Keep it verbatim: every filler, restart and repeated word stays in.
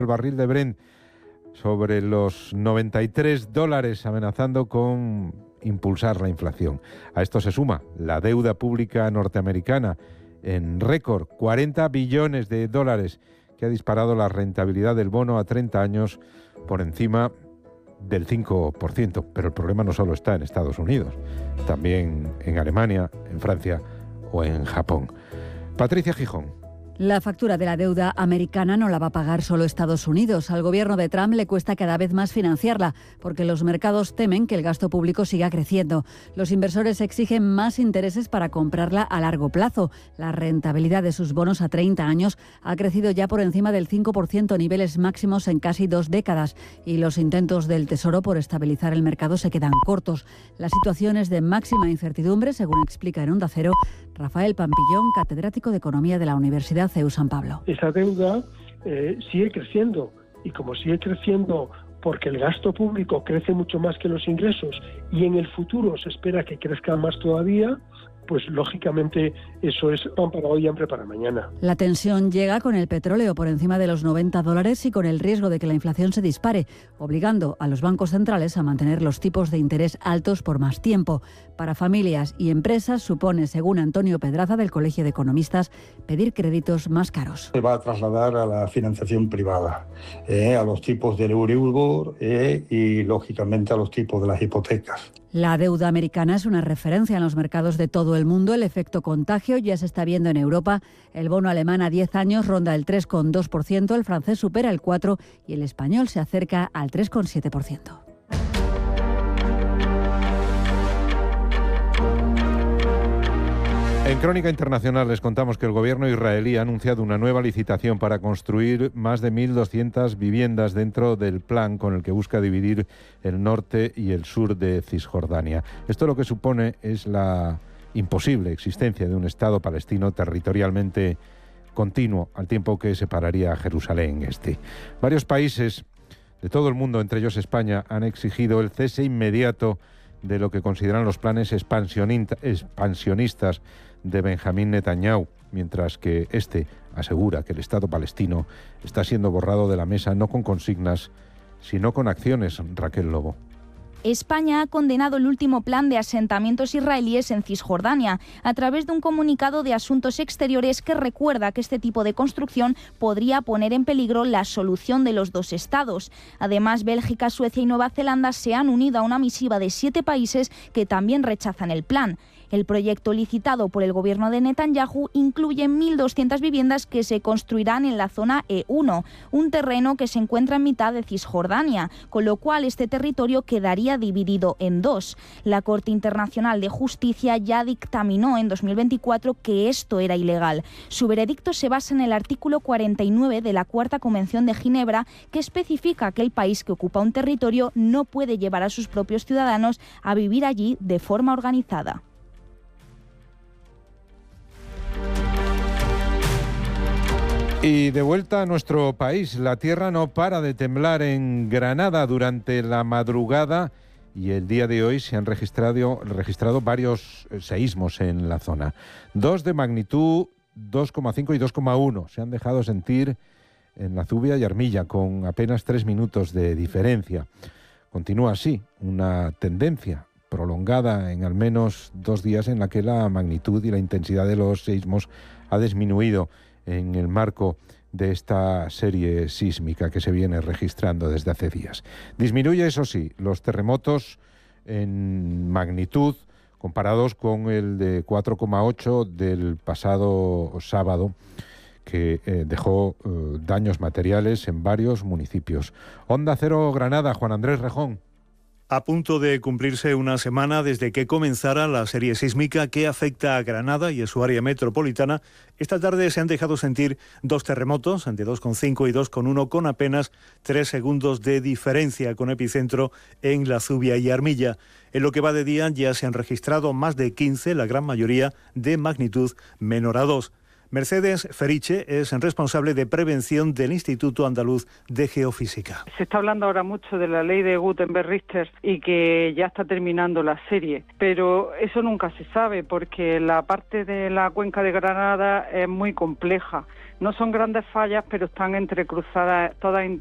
El barril de Brent sobre los noventa y tres dólares, amenazando con impulsar la inflación. A esto se suma la deuda pública norteamericana en récord, cuarenta billones de dólares, que ha disparado la rentabilidad del bono a treinta años por encima del cinco por ciento. Pero el problema no solo está en Estados Unidos, también en Alemania, en Francia o en Japón. Patricia Gijón. La factura de la deuda americana no la va a pagar solo Estados Unidos. Al gobierno de Trump le cuesta cada vez más financiarla, porque los mercados temen que el gasto público siga creciendo. Los inversores exigen más intereses para comprarla a largo plazo. La rentabilidad de sus bonos a treinta años ha crecido ya por encima del cinco por ciento, niveles máximos en casi dos décadas, y los intentos del Tesoro por estabilizar el mercado se quedan cortos. La situación es de máxima incertidumbre, según explica en Onda Cero Rafael Pampillón, catedrático de Economía de la Universidad C E U San Pablo. Esa deuda eh, sigue creciendo, y como sigue creciendo porque el gasto público crece mucho más que los ingresos y en el futuro se espera que crezca más todavía, pues lógicamente eso es pan para hoy y hambre para mañana. La tensión llega con el petróleo por encima de los noventa dólares y con el riesgo de que la inflación se dispare, obligando a los bancos centrales a mantener los tipos de interés altos por más tiempo. Para familias y empresas supone, según Antonio Pedraza del Colegio de Economistas, pedir créditos más caros. Se va a trasladar a la financiación privada, eh, a los tipos del Euribor eh, y lógicamente a los tipos de las hipotecas. La deuda americana es una referencia en los mercados de todo el mundo. El efecto contagio ya se está viendo en Europa. El bono alemán a diez años ronda el tres coma dos por ciento, el francés supera el cuatro por ciento y el español se acerca al tres coma siete por ciento. En Crónica Internacional les contamos que el gobierno israelí ha anunciado una nueva licitación para construir más de mil doscientas viviendas dentro del plan con el que busca dividir el norte y el sur de Cisjordania. Esto lo que supone es la imposible existencia de un Estado palestino territorialmente continuo, al tiempo que separaría a Jerusalén este. Varios países de todo el mundo, entre ellos España, han exigido el cese inmediato de lo que consideran los planes expansionistas de Benjamín Netanyahu, mientras que este asegura que el Estado palestino está siendo borrado de la mesa no con consignas, sino con acciones. Raquel Lobo. España ha condenado el último plan de asentamientos israelíes en Cisjordania a través de un comunicado de Asuntos Exteriores que recuerda que este tipo de construcción podría poner en peligro la solución de los dos estados. Además, Bélgica, Suecia y Nueva Zelanda se han unido a una misiva de siete países que también rechazan el plan. El proyecto licitado por el gobierno de Netanyahu incluye mil doscientas viviendas que se construirán en la zona E uno, un terreno que se encuentra en mitad de Cisjordania, con lo cual este territorio quedaría dividido en dos. La Corte Internacional de Justicia ya dictaminó en dos mil veinticuatro que esto era ilegal. Su veredicto se basa en el artículo cuarenta y nueve de la Cuarta Convención de Ginebra, que especifica que el país que ocupa un territorio no puede llevar a sus propios ciudadanos a vivir allí de forma organizada. Y de vuelta a nuestro país, la tierra no para de temblar en Granada durante la madrugada y el día de hoy se han registrado, registrado varios seísmos en la zona. Dos de magnitud dos coma cinco y dos coma uno se han dejado sentir en la Zubia y Armilla con apenas tres minutos de diferencia. Continúa así una tendencia prolongada en al menos dos días en la que la magnitud y la intensidad de los seísmos ha disminuido en el marco de esta serie sísmica que se viene registrando desde hace días. Disminuye, eso sí, los terremotos en magnitud comparados con el de cuatro coma ocho del pasado sábado, que eh, dejó eh, daños materiales en varios municipios. Onda Cero Granada, Juan Andrés Rejón. A punto de cumplirse una semana desde que comenzara la serie sísmica que afecta a Granada y a su área metropolitana, esta tarde se han dejado sentir dos terremotos, de dos coma cinco y dos coma uno, con apenas tres segundos de diferencia, con epicentro en la Zubia y Armilla. En lo que va de día ya se han registrado más de quince, la gran mayoría de magnitud menor a dos. Mercedes Feriche es responsable de prevención del Instituto Andaluz de Geofísica. Se está hablando ahora mucho de la ley de Gutenberg-Richter y que ya está terminando la serie, pero eso nunca se sabe porque la parte de la cuenca de Granada es muy compleja. No son grandes fallas, pero están entrecruzadas, todas